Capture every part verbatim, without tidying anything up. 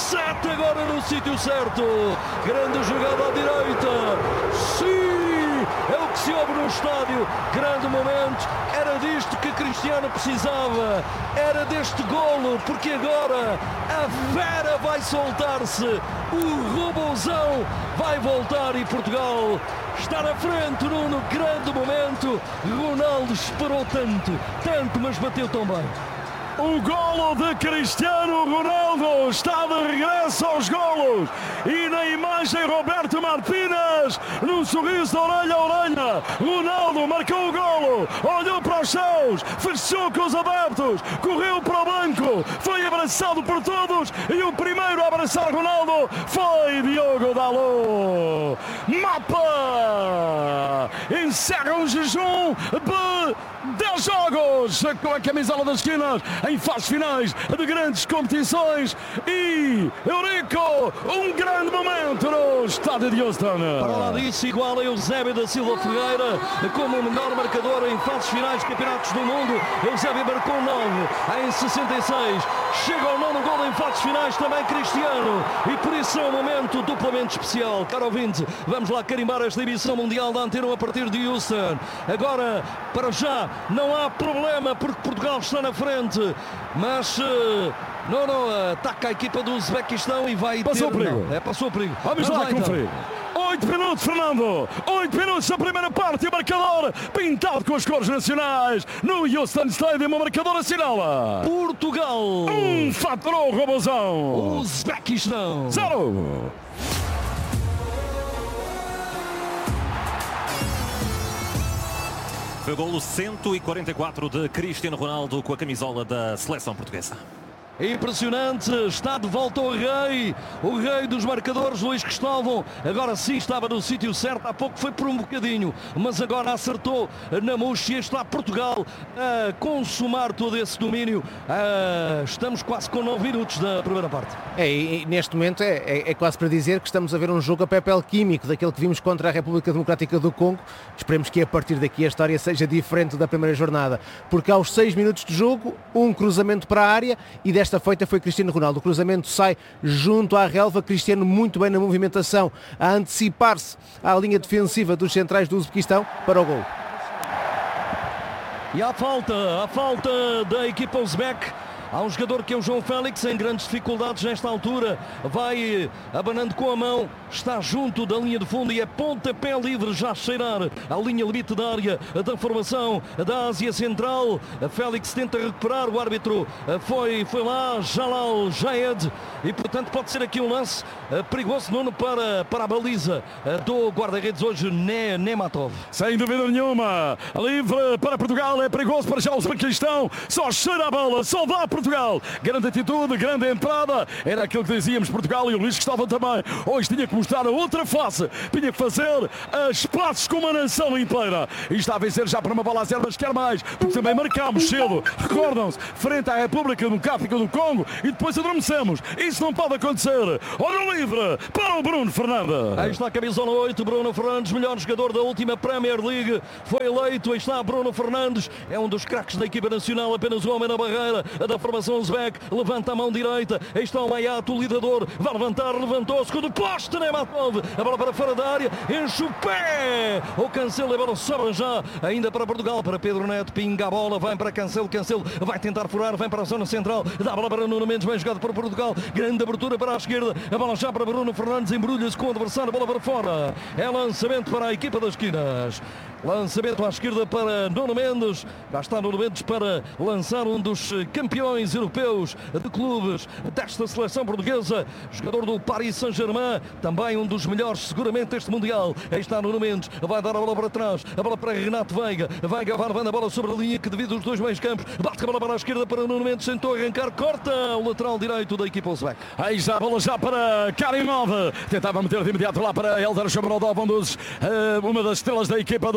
sete agora no sítio certo. Grande jogada à direita. Sim, é o que se ouve no estádio. Grande momento. Era disto que Cristiano precisava. Era deste golo, porque agora a fera vai soltar-se. O robôzão vai voltar e Portugal está na frente, Nuno. Grande momento. Ronaldo esperou tanto, tanto, mas bateu tão bem. O golo de Cristiano Ronaldo está de regresso aos golos. E na imagem Roberto Martínez, num sorriso de orelha a orelha. Ronaldo marcou o golo, olhou para os céus, fechou com os adeptos, correu para o banco, foi abraçado por todos e o primeiro a abraçar Ronaldo foi Diogo Dalot. Mapa encerra um jejum de dez jogos com a camisola das esquinas em fases finais de grandes competições e Eurico, um grande momento no estádio de Houston. Para lá disso, igual a Eusébio da Silva Ferreira como o melhor marcador em fases finais de campeonatos do mundo. Eusébio marcou nove em sessenta e seis, chega ao nono gol em fases finais também Cristiano, e por isso é um momento duplamente especial. Caro ouvinte, vamos lá carimbar esta emissão mundial da Antena a partir de Houston. Agora, para já, não há problema porque Portugal está na frente, mas uh, não, não, ataca a equipa do Uzbequistão e vai passou ter... o perigo. Não, é, passou o perigo. Vamos, Vamos lá, lá conferir. Então. oito minutos, Fernando. oito minutos da primeira parte e o marcador pintado com as cores nacionais no Houston Stadium. O marcador assinala Portugal um, faturou o robôzão. Uzbequistão zero. Foi o golo cento e quarenta e quatro de Cristiano Ronaldo com a camisola da seleção portuguesa. Impressionante, está de volta o rei, o rei dos marcadores, Luís Cristóvão. Agora sim estava no sítio certo, há pouco foi por um bocadinho, mas agora acertou na mousse e está Portugal a consumar todo esse domínio. Ah, estamos quase com nove minutos da primeira parte. É, e neste momento é, é, é quase para dizer que estamos a ver um jogo a papel químico, daquele que vimos contra a República Democrática do Congo. Esperemos que a partir daqui a história seja diferente da primeira jornada, porque aos seis minutos de jogo, um cruzamento para a área e desta Esta feita foi Cristiano Ronaldo. O cruzamento sai junto à relva. Cristiano muito bem na movimentação, a antecipar-se à linha defensiva dos centrais do Uzbequistão para o gol. E há falta, a falta da equipa uzbek. Há um jogador que é o João Félix em grandes dificuldades nesta altura, vai abanando com a mão, está junto da linha de fundo e é pontapé livre já a cheirar a linha limite da área da formação da Ásia Central. A Félix tenta recuperar, o árbitro foi, foi lá, Jalal Jaed, e portanto pode ser aqui um lance perigoso, Nuno, para, para a baliza do guarda-redes hoje, ne, Nematov. Sem dúvida nenhuma, livre para Portugal, é perigoso para já o Uzbequistão, só cheira a bola, só dá Portugal. Grande atitude, grande entrada, era aquilo que dizíamos, Portugal, e o Luís Cristóvão também. Hoje tinha que mostrar a outra face, tinha que fazer as passos com uma nação inteira. E está a vencer já para uma bola a zero, mas quer mais, porque também marcámos cedo, recordam-se, frente à República Democrática do Congo e depois adormecemos. Isso não pode acontecer. Olha o livre para o Bruno Fernandes. Aí está a camisola oito, Bruno Fernandes, melhor jogador da última Premier League, foi eleito. Aí está Bruno Fernandes, é um dos craques da equipa nacional, apenas um homem na barreira da formação uzbek, levanta a mão direita, aí está o Maiato, o lidador, vai levantar, levantou-se, com o poste, Nematov, a bola para fora da área, enche o pé, o Cancelo, a bola sobra já, ainda para Portugal, para Pedro Neto, pinga a bola, vai para Cancelo, Cancelo vai tentar furar, vem para a zona central, dá a bola para Nuno Mendes, bem jogado para Portugal, grande abertura para a esquerda, a bola já para Bruno Fernandes, embrulha-se com o adversário, a bola para fora, é lançamento para a equipa das esquinas. Lançamento à esquerda para Nuno Mendes. Já está Nuno Mendes para lançar um dos campeões europeus de clubes desta seleção portuguesa. Jogador do Paris Saint-Germain. Também um dos melhores seguramente deste Mundial. Aí está Nuno Mendes. Vai dar a bola para trás. A bola para Renato Veiga. Veiga vai levando a bola sobre a linha que divide os dois meios campos. Bate a bola para a esquerda para Nuno Mendes. Tentou arrancar. Corta o lateral direito da equipa uzbek. Aí já a bola já para Karimov. Tentava meter de imediato lá para Eldar Shomurodov, um dos, uh, uma das estrelas da equipa do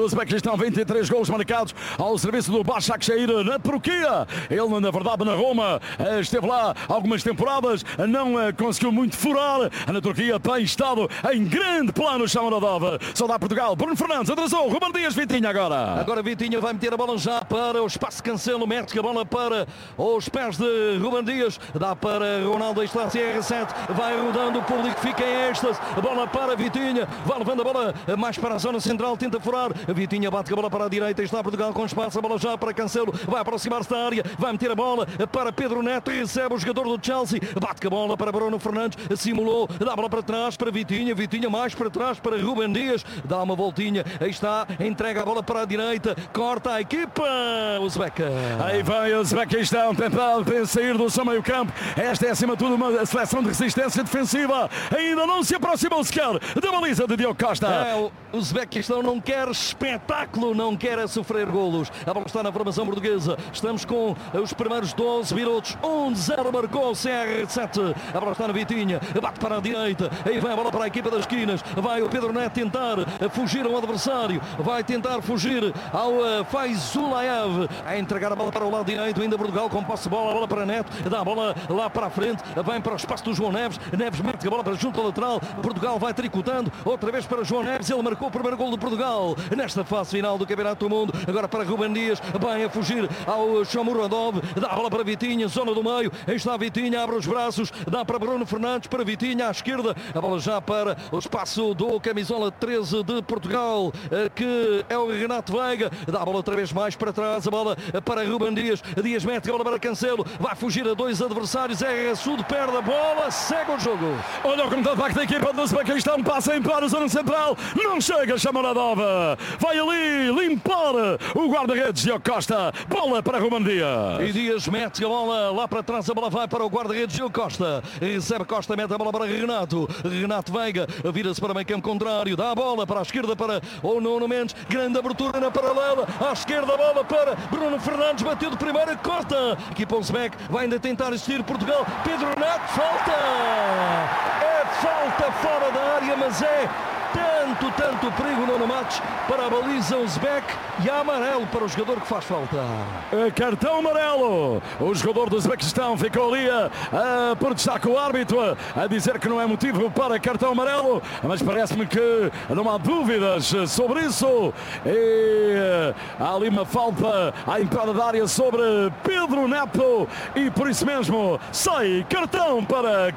Uzbequistão, vinte e três golos marcados ao serviço do Başakşehir na Turquia. Ele, na verdade, na Roma, esteve lá algumas temporadas, não conseguiu muito furar. Na Turquia tem estado em grande plano, Shomurodov. Só dá Portugal. Bruno Fernandes atrasou. Ruben Dias, Vitinha agora. Agora Vitinha vai meter a bola já para o espaço Cancelo. Mete a bola para os pés de Ruben Dias. Dá para Ronaldo. Está C R sete. Vai rodando. O público fica em êxtase. A bola para Vitinha. Vai levando a bola mais para a zona central. Tenta furar. Vitinha bate a bola para a direita. Está Portugal com espaço. A bola já para Cancelo. Vai aproximar-se da área. Vai meter a bola para Pedro Neto. Recebe o jogador do Chelsea. Bate a bola para Bruno Fernandes. Simulou. Dá a bola para trás para Vitinha. Vitinha mais para trás para Ruben Dias. Dá uma voltinha. Aí está. Entrega a bola para a direita. Corta a equipa. Uzbek. Aí vai o Uzbequistão tentar sair do seu meio campo. Esta é acima de tudo uma seleção de resistência defensiva. Ainda não se aproximou sequer da baliza de Diogo Costa. É, o Uzbequistão não quer espetáculo, não quer sofrer golos. A bola está na formação portuguesa. Estamos com os primeiros doze minutos. um zero marcou o C R sete. A bola está na Vitinha. Bate para a direita. Aí vai a bola para a equipa das esquinas. Vai o Pedro Neto tentar fugir ao adversário. Vai tentar fugir ao Faizulaev. A entregar a bola para o lado direito. Ainda Portugal com posse de bola. A bola para Neto. Dá a bola lá para a frente. Vem para o espaço do João Neves. Neves mete a bola para junto ao lateral. Portugal vai tricotando. Outra vez para João Neves. Ele marcou o primeiro gol de Portugal nesta fase final do Campeonato do Mundo. Agora para Ruben Dias. Vai a fugir ao Shomurodov. Dá a bola para Vitinha. Zona do meio. Aí está Vitinha. Abre os braços. Dá para Bruno Fernandes. Para Vitinha à esquerda. A bola já para o espaço do camisola treze de Portugal, que é o Renato Veiga. Dá a bola outra vez mais para trás. A bola para Ruben Dias. Dias mete a bola para Cancelo. Vai fugir a dois adversários. É Rassudo. Perde a bola. Segue o jogo. Olha o contra-ataque da equipa do Uzbequistão. Passa em para a zona central. Não chega. Shomurodov. Vai ali limpar o guarda-redes Diogo Costa. Bola para Ruben Dias. E Dias mete a bola lá para trás. A bola vai para o guarda-redes Diogo Costa. Recebe Costa. Mete a bola para Renato. Renato Veiga. Vira-se para o meio campo contrário. Dá a bola para a esquerda para o Nuno Mendes. Grande abertura na paralela. À esquerda a bola para Bruno Fernandes. Bateu de primeira. Corta. Equipa Uzbek vai ainda tentar assistir Portugal. Pedro Neto. Falta. É falta fora da área, mas é tanto, tanto perigo no Matos para a baliza Uzbek e amarelo para o jogador que faz falta. Cartão amarelo. O jogador do Uzbequistão ficou ali a, a protestar com o árbitro, a dizer que não é motivo para cartão amarelo, mas parece-me que não há dúvidas sobre isso. E há ali uma falta à entrada da área sobre Pedro Neto e por isso mesmo sai cartão para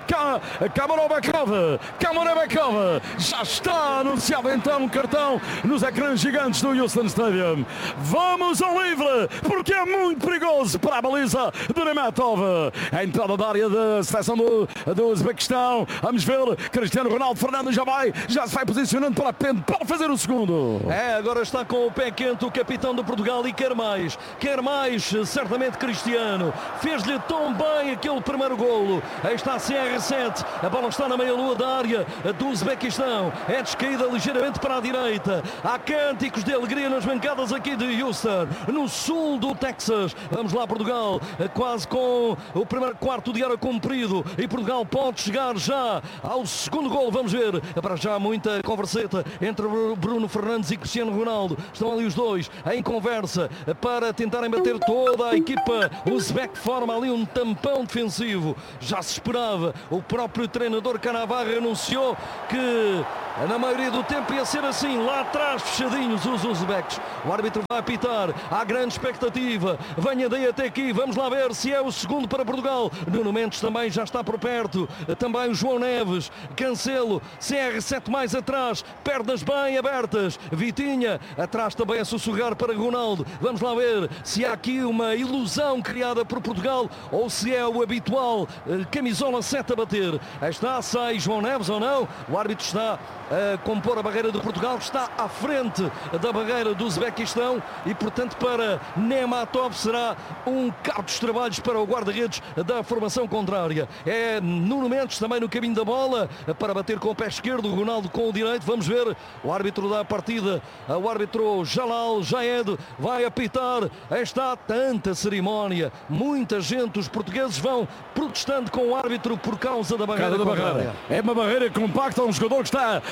Kamurovakov. Kamurovakov já está anunciado então um cartão nos ecrãs gigantes do Houston Stadium. Vamos ao livre, porque é muito perigoso para a baliza de Nemetov. A entrada da área da seleção do, do Uzbequistão. Vamos ver, Cristiano Ronaldo Fernandes já vai, já se vai posicionando para, para fazer o segundo. É, agora está com o pé quente o capitão de Portugal e quer mais. Quer mais, certamente Cristiano. Fez-lhe tão bem aquele primeiro golo. Aí está a C R sete. A bola está na meia-lua da área do Uzbequistão. É descaída ligeiramente para a direita. Há cânticos de alegria nas bancadas aqui de Houston, no sul do Texas. Vamos lá, Portugal, quase com o primeiro quarto de hora cumprido. E Portugal pode chegar já ao segundo golo. Vamos ver. Para já muita converseta entre Bruno Fernandes e Cristiano Ronaldo. Estão ali os dois em conversa para tentarem bater toda a equipa. O Uzbek forma ali um tampão defensivo. Já se esperava. O próprio treinador Canavarro anunciou que na maioria do tempo ia ser assim, lá atrás fechadinhos os Uzbeques. O árbitro vai apitar, há grande expectativa. Venha daí até aqui, vamos lá ver se é o segundo para Portugal. Nuno Mendes também já está por perto. Também o João Neves, Cancelo, C R sete mais atrás, pernas bem abertas. Vitinha, atrás também a sussurrar para Ronaldo. Vamos lá ver se há aqui uma ilusão criada por Portugal ou se é o habitual camisola sete a bater. Aí está, sai João Neves ou não? O árbitro está a compor a barreira de Portugal, que está à frente da barreira do Uzbequistão e, portanto, para Nematov será um cabo dos trabalhos para o guarda-redes da formação contrária. É Nuno Mendes também no caminho da bola para bater com o pé esquerdo, Ronaldo com o direito. Vamos ver o árbitro da partida, o árbitro Jalal Jaed vai apitar. Está tanta cerimónia, muita gente, os portugueses vão protestando com o árbitro por causa da barreira. Da barreira. É uma barreira compacta, um jogador que está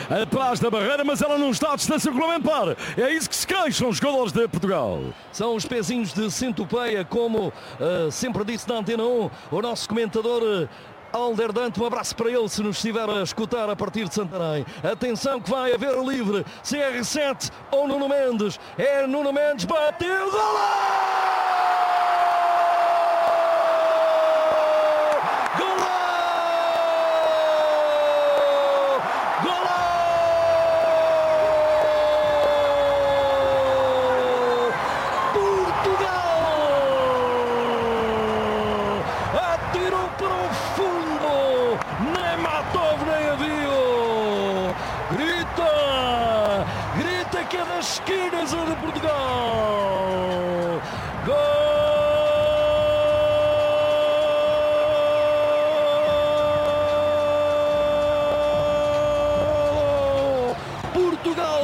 atrás da barreira, mas ela não está a distância regulamentar. É isso que se queixam os jogadores de Portugal. São os pezinhos de centopeia, como uh, sempre disse na Antena um, o nosso comentador uh, Alder Dante. Um abraço para ele se nos estiver a escutar a partir de Santarém. Atenção que vai haver livre. C R sete ou Nuno Mendes. É Nuno Mendes, bateu, golaço! Esquinas de Portugal. Gol! Portugal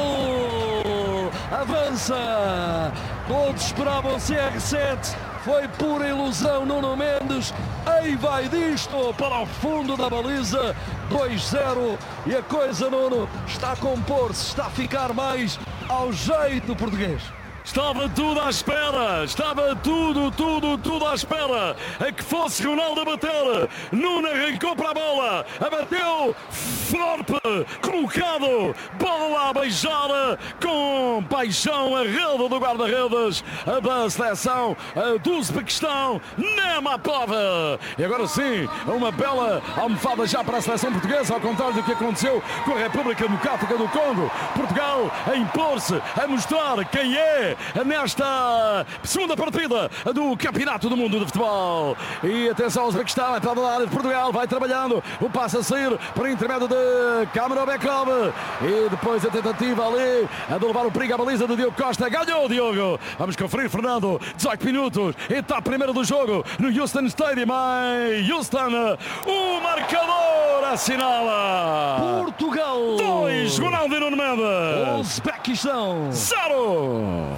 avança. Todos esperavam C R sete. Foi pura ilusão. Nuno Mendes. Aí vai disto para o fundo da baliza. dois zero. E a coisa, Nuno, está a compor-se, está a ficar mais ao jeito português. Estava tudo à espera, estava tudo, tudo, tudo à espera a que fosse Ronaldo a bater. Nuno arrancou para a bola, abateu, forte, colocado, bola a beijar com paixão a rede do guarda-redes da seleção do Uzbequistão, Nematov. E agora sim, uma bela almofada já para a seleção portuguesa, ao contrário do que aconteceu com a República Democrática do Congo. Portugal a impor-se, a mostrar quem é nesta segunda partida do Campeonato do Mundo de Futebol. E atenção ao Uzbequistão, a entrada da área de Portugal, vai trabalhando, o passo a sair por intermédio de Kamerabekov. E depois a tentativa ali a de levar o perigo à baliza de Diogo Costa. Ganhou o Diogo. Vamos conferir, Fernando. dezoito minutos, etapa primeira do jogo no Houston Stadium. Em Houston, o marcador assinala Portugal dois, Ronaldo e Nuno Mendes. Uzbequistão zero.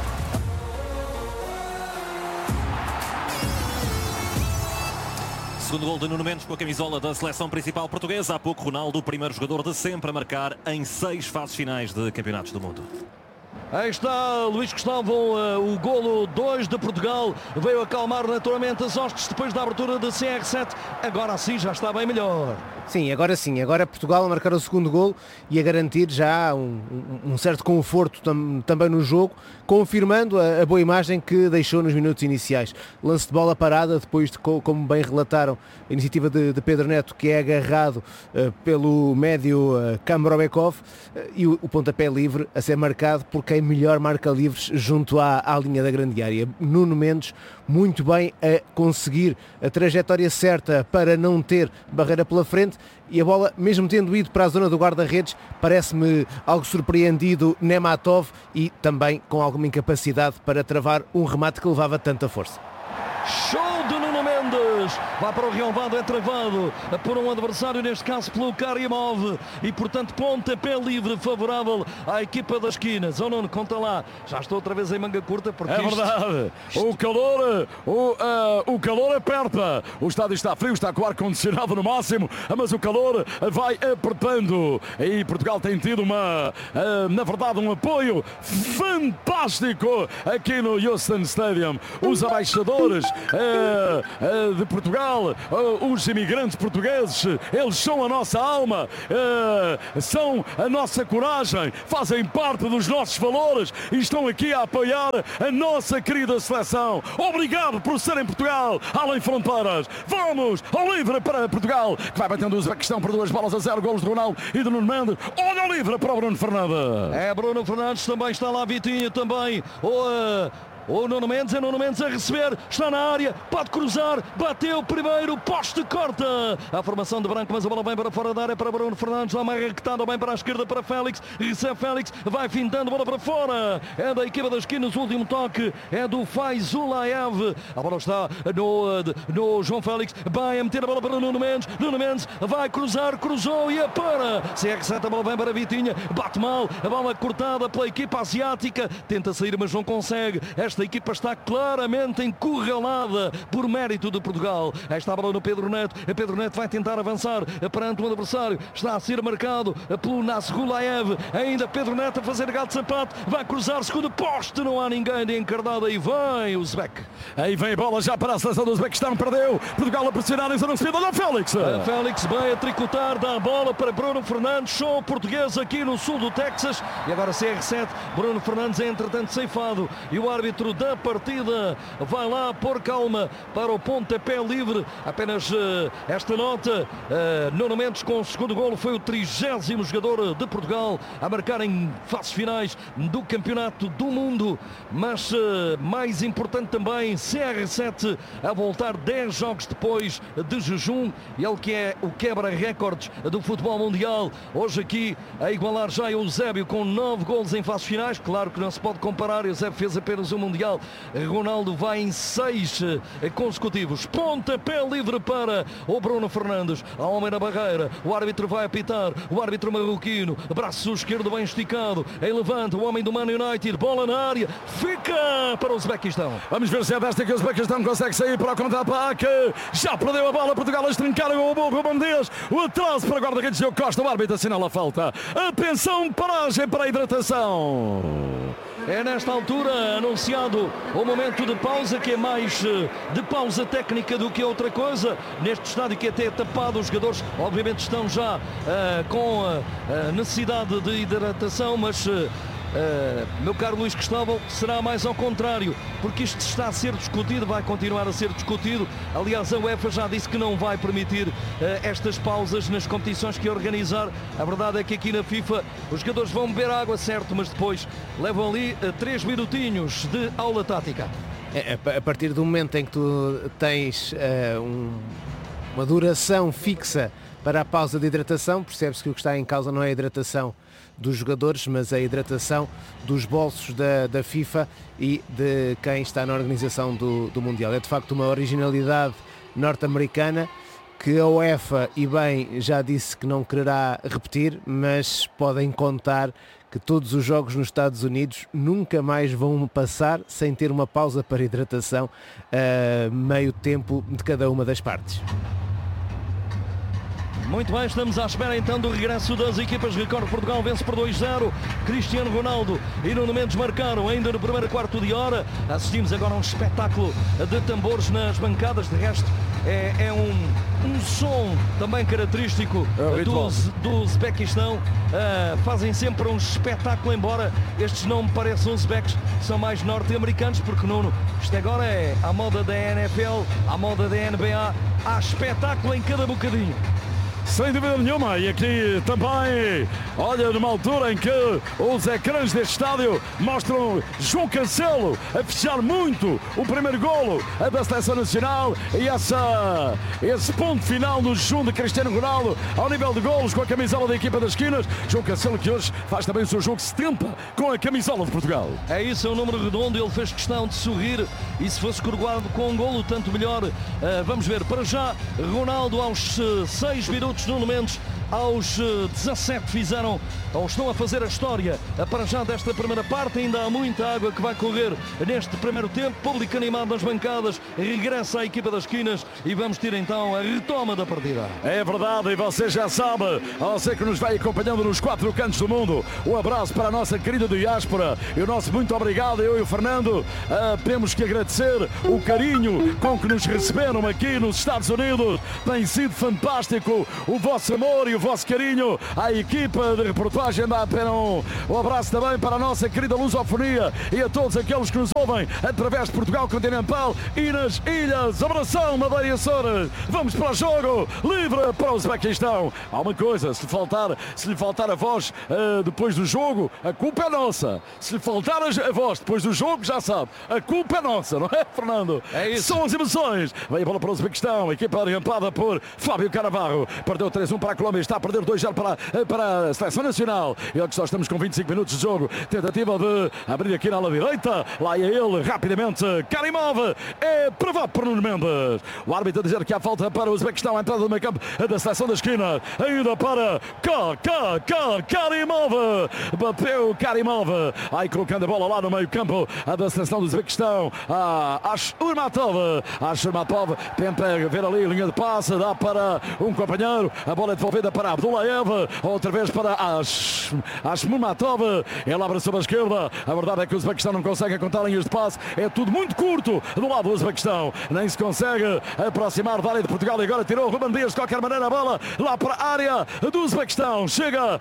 Segundo gol de Nuno Mendes com a camisola da seleção principal portuguesa. Há pouco, Ronaldo, o primeiro jogador de sempre a marcar em seis fases finais de campeonatos do mundo. Aí está Luís Gustavo, uh, o golo dois de Portugal. Veio acalmar naturalmente as hostes depois da abertura de C R sete. Agora sim já está bem melhor. Sim, agora sim. Agora Portugal a marcar o segundo golo e a garantir já um, um, um certo conforto tam, também no jogo, confirmando a, a boa imagem que deixou nos minutos iniciais. Lance de bola parada, depois de, como bem relataram, a iniciativa de, de Pedro Neto, que é agarrado uh, pelo médio uh, Kamerabekov, uh, e o, o pontapé livre a ser marcado por quem melhor marca livres junto à, à linha da grande área. Nuno Mendes muito bem a conseguir a trajetória certa para não ter barreira pela frente, e a bola, mesmo tendo ido para a zona do guarda-redes, parece-me algo surpreendido Nematov, e também com alguma incapacidade para travar um remate que levava tanta força. Show de Nuno Mendes, vai para o relvado, é travado por um adversário, neste caso pelo Karimov, e portanto pontapé livre favorável à equipa das esquinas. Oh Nuno, conta lá, já estou outra vez em manga curta porque é isto... verdade, o calor, o, uh, o calor aperta, o estádio está frio, está com o ar-condicionado no máximo, mas o calor vai apertando, e Portugal tem tido uma, uh, na verdade um apoio fantástico aqui no Houston Stadium. Os abaixadores uh, uh, de Portugal, uh, os imigrantes portugueses, eles são a nossa alma, uh, são a nossa coragem, fazem parte dos nossos valores e estão aqui a apoiar a nossa querida seleção. Obrigado por serem Portugal, além fronteiras. Vamos ao livre para Portugal, que vai batendo o Uzbequistão por duas bolas a zero, golos de Ronaldo e de Nuno Mendes. Olha o livre para o Bruno Fernandes. É Bruno Fernandes, também está lá Vitinho, também o... Uh... O Nuno Mendes, é Nuno Mendes a receber, está na área, pode cruzar, bateu primeiro, poste, corta. A formação de branco, mas a bola vem para fora da área para Bruno Fernandes, dá uma arrequetada bem para a esquerda para Félix, recebe Félix, vai fintando, bola para fora. É da equipa das esquinas, o último toque é do Faizulaev. A bola está no, no João Félix, vai a meter a bola para Nuno Mendes, Nuno Mendes vai cruzar, cruzou e a para. C R sete, a bola vem para Vitinha, bate mal, a bola cortada pela equipa asiática, tenta sair mas não consegue. Esta Esta equipa está claramente encurralada por mérito de Portugal. Esta bola no Pedro Neto. Pedro Neto vai tentar avançar perante um adversário. Está a ser marcado pelo Nasrulaev. Ainda Pedro Neto a fazer gato de sapato. Vai cruzar segundo poste. Não há ninguém de encarnada. E vem o Uzbek. Aí vem a bola já para a seleção do Uzbequistão. Perdeu. Portugal a pressionar. Em zona de olha o Félix. A Félix vai a tricotar. Dá a bola para Bruno Fernandes. Show português aqui no sul do Texas. E agora C R sete. Bruno Fernandes é entretanto ceifado. E o árbitro da partida vai lá pôr calma para o pontapé livre. Apenas uh, esta nota. Uh, Nuno Mendes com o segundo golo. Foi o trigésimo jogador de Portugal a marcar em fases finais do Campeonato do Mundo. Mas uh, mais importante também, C R sete a voltar dez jogos depois de jejum. Ele que é o quebra-recordes do futebol mundial. Hoje aqui a igualar já Eusébio com nove golos em fases finais. Claro que não se pode comparar. Eusébio fez apenas um mundial. Ronaldo vai em seis consecutivos. Pontapé livre para o Bruno Fernandes. A homem na barreira. O árbitro vai apitar. O árbitro marroquino. Braço esquerdo bem esticado. Em levanta. O homem do Man United. Bola na área. Fica para o Uzbequistão. Vamos ver se é desta que o Uzbequistão consegue sair para o contra-ataque. Já perdeu a bola. Portugal a estrancar o Ruben Dias. O atraso para o guarda-redes Diogo Costa. O árbitro assinala a falta. Atenção, paragem para a hidratação. É nesta altura anunciado o momento de pausa, que é mais de pausa técnica do que outra coisa. Neste estádio que até é tapado, os jogadores obviamente estão já uh, com a, a necessidade de hidratação, mas uh, Uh, meu caro Luís Cristóvão, será mais ao contrário, porque isto está a ser discutido, vai continuar a ser discutido. Aliás, a UEFA já disse que não vai permitir uh, estas pausas nas competições que organizar. A verdade é que aqui na FIFA os jogadores vão beber água, certo, mas depois levam ali uh, três minutinhos de aula tática. É, a partir do momento em que tu tens uh, um, uma duração fixa para a pausa de hidratação, percebe-se que o que está em causa não é a hidratação dos jogadores, mas a hidratação dos bolsos da, da FIFA e de quem está na organização do, do Mundial. É de facto uma originalidade norte-americana que a UEFA, e bem, já disse que não quererá repetir, mas podem contar que todos os jogos nos Estados Unidos nunca mais vão passar sem ter uma pausa para hidratação a meio tempo de cada uma das partes. Muito bem, estamos à espera então do regresso das equipas. Recordo, Portugal vence por dois zero. Cristiano Ronaldo e Nuno Mendes marcaram ainda no primeiro quarto de hora. Assistimos agora a um espetáculo de tambores nas bancadas. De resto, é, é um, um som também característico é do, do Uzbequistão. Uh, fazem sempre um espetáculo, embora estes não me pareçam Uzbeques, são mais norte-americanos, porque Nuno, isto agora é à moda da N F L, à moda da N B A. Há espetáculo em cada bocadinho. Sem dúvida nenhuma, e aqui também, olha, numa altura em que os ecrãs deste estádio mostram João Cancelo a fechar muito o primeiro golo da Seleção Nacional, e essa, esse ponto final no jejum de Cristiano Ronaldo ao nível de golos com a camisola da equipa das esquinas. João Cancelo, que hoje faz também o seu jogo setenta com a camisola de Portugal. É isso, é um número redondo, ele fez questão de sorrir, e se fosse coroado com um golo, tanto melhor. Uh, vamos ver, para já, Ronaldo aos seis minutos, Nuno Mendes aos dezassete fizeram, ou estão a fazer a história para já desta primeira parte. Ainda há muita água que vai correr neste primeiro tempo. Público animado nas bancadas, regressa à equipa das esquinas e vamos ter então a retoma da partida. É verdade, e você já sabe, você que nos vai acompanhando nos quatro cantos do mundo, um abraço para a nossa querida diáspora e o nosso muito obrigado. Eu e o Fernando uh, temos que agradecer o carinho com que nos receberam aqui nos Estados Unidos. Tem sido fantástico o vosso amor e o vosso carinho à equipa de reportagem da Antena um. Um abraço também para a nossa querida lusofonia e a todos aqueles que nos ouvem através de Portugal Continental e nas ilhas. Abração, Madeira e Açores. Vamos para o jogo livre para o Uzbequistão. Há uma coisa, se lhe faltar, se lhe faltar a voz uh, depois do jogo, a culpa é nossa. Se lhe faltar a voz depois do jogo, já sabe, a culpa é nossa, não é, Fernando? É isso. São as emoções. Vem a bola para o Uzbequistão, equipa orientada por Fábio Cannavaro. Perdeu três um para a Colômbia. está a perder dois zero para, para a Seleção Nacional. E que só estamos com vinte e cinco minutos de jogo. Tentativa de abrir aqui na ala direita. Lá é ele, rapidamente. Karimov é provado por Nuno Mendes. O árbitro a dizer que há falta para o Uzbequistão. A entrada do meio campo da Seleção da esquina. Ainda para K, K, K, Karimov. Bateu Karimov. Aí colocando a bola lá no meio campo da Seleção do Uzbequistão. A Ashurmatov. Ashurmatov tenta ver ali a linha de passe. Dá para um companheiro. A bola é devolvida para Abdullaev. Outra vez para Ash, Ashurmatov. Ele abre sobre a esquerda. A verdade é que o Uzbequistão não consegue contar linhas de passe. É tudo muito curto do lado do Uzbequistão. Nem se consegue aproximar da área de Portugal. E agora tirou o Ruben Dias de qualquer maneira a bola lá para a área do Uzbequistão. Chega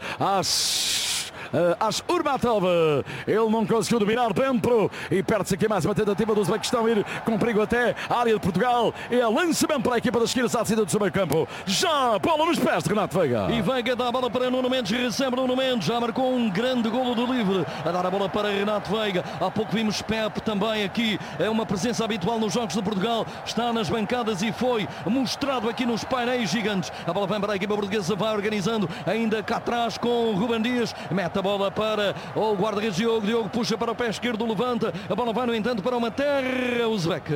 às Ashurmatov. Ele não conseguiu dominar dentro e perde-se aqui mais uma tentativa do Uzbequistão ir com perigo até a área de Portugal. É lançamento para a equipa da esquerda, à saída do seu meio campo. Já bola nos pés de Renato Veiga. E Veiga dá a bola para Nuno Mendes, recebe Nuno Mendes, já marcou um grande golo de livre. A dar a bola para Renato Veiga. Há pouco vimos Pepe também aqui. É uma presença habitual nos jogos de Portugal. Está nas bancadas e foi mostrado aqui nos painéis gigantes. A bola vem para a equipa portuguesa, vai organizando ainda cá atrás com o Ruben Dias. Mete a bola para o guarda-redes Diogo. Diogo puxa para o pé esquerdo, levanta. A bola vai, no entanto, para uma terra Uzbek.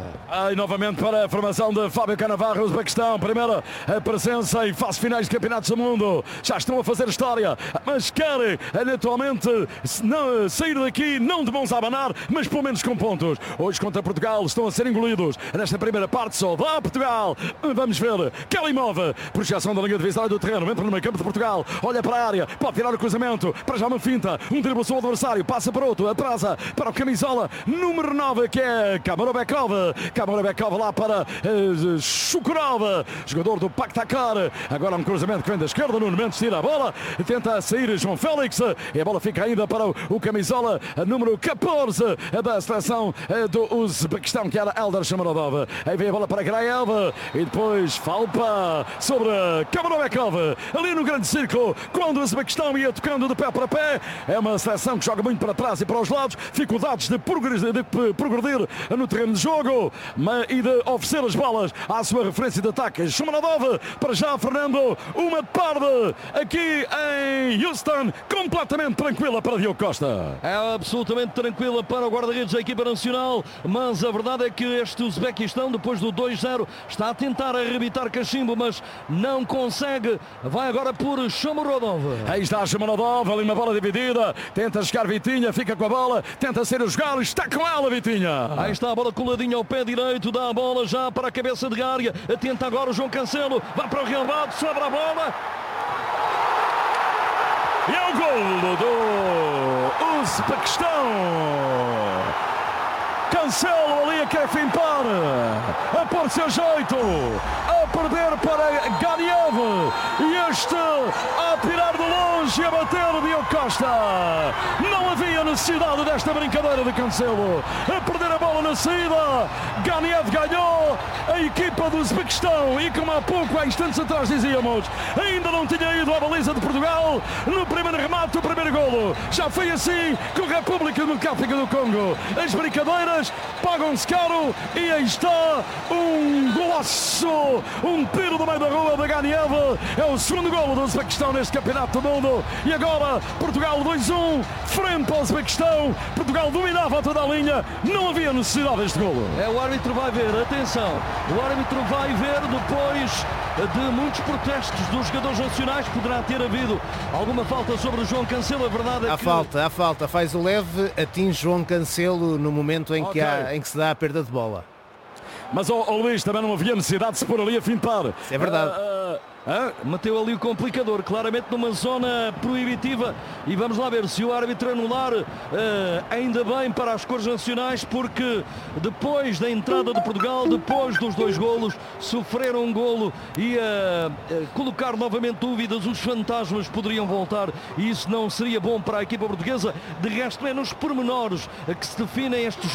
Aí novamente para a formação de Fábio Cannavaro, Uzbequistão. Primeira presença em fase finais de campeonatos do mundo. Já estão a fazer história, mas querem naturalmente não, sair daqui não de mãos a abanar, mas pelo menos com pontos. Hoje contra Portugal estão a ser engolidos. Nesta primeira parte só dá Portugal. Vamos ver. Karimov, projeção da linha divisória do terreno. Entra no meio campo de Portugal. Olha para a área. Pode tirar o cruzamento. Para já uma finta. Um drible sobre o adversário. Passa para outro. Atrasa para o camisola número nove, que é Kamarobekov. Kamarobekov lá para uh, Shukurov, jogador do Pakhtakar. Agora um cruzamento que vem da esquerda. Nuno Mendes tira a bola. Tenta sair João Félix. E a bola fica ainda para o, o camisola número catorze da seleção do Uzbequistão, que era Eldar Shomurodov. Aí vem a bola para Graev. E depois falta sobre Kamarobekov. Ali no grande círculo, quando o Uzbequistão ia tocando de pé para pé. É uma seleção que joga muito para trás e para os lados. Dificuldades de progredir, de progredir no terreno de jogo e de oferecer as bolas à sua referência de ataque. Shomurodov, para já Fernando, uma tarde aqui em Houston completamente tranquila para Diogo Costa. É absolutamente tranquila para o guarda-redes da equipa nacional, mas a verdade é que este Uzbequistão, depois do dois zero, está a tentar arrebitar cachimbo, mas não consegue. Vai agora por Shomurodov. Aí está Shomurodov, ali uma bola dividida. Tenta chegar Vitinha, fica com a bola, tenta ser o jogar, está com ela Vitinha. Aí está a bola coladinha ao pé direito, dá a bola já para a cabeça de área. Tenta agora o João Cancelo, vai para o relvado, sobra a bola. E é o golo do Uzbequistão. Cancelo ali a querer fintar, a pôr-se a jeito, a perder para Ganiev. E este a tirar de longe e a bater Diogo Costa. Não havia necessidade desta brincadeira de Cancelo. A perder a bola na saída. Ganiev ganhou. A equipa do Uzbequistão, e como há pouco, há instantes atrás dizíamos, ainda não tinha ido à baliza de Portugal no primeiro remate do primeiro golo. Já foi assim com a República Democrática do Congo. As brincadeiras pagam-se caro e aí está um golaço, um tiro do meio da rua da Ganiev. É o segundo golo do Uzbequistão neste campeonato do mundo. E agora Portugal dois a um frente ao Uzbequistão. Portugal dominava toda a linha, não havia necessidade deste golo. É, o árbitro vai ver, atenção, o árbitro vai ver depois de muitos protestos dos jogadores nacionais. Poderá ter havido alguma falta sobre João Cancelo. A verdade é há que... falta, há falta, faz o leve, atinge João Cancelo no momento em, okay. que, há, em que se dá a perda de bola. Mas o oh, oh, Luís, também não havia necessidade de se pôr ali a fintar. É verdade. Uh, uh, Ah, meteu ali o complicador, claramente numa zona proibitiva. E vamos lá ver se o árbitro anular, uh, ainda bem para as cores nacionais, porque depois da entrada de Portugal, depois dos dois golos, sofreram um golo e uh, uh, colocar novamente dúvidas, os fantasmas poderiam voltar e isso não seria bom para a equipa portuguesa. De resto, é nos pormenores que se definem estes